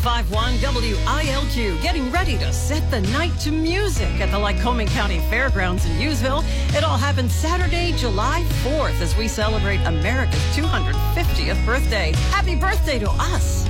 105.1 WILQ, getting ready to set the night to music at the Lycoming County Fairgrounds in Hughesville. It all happens Saturday, July 4th, as we celebrate America's 250th birthday. Happy birthday to us.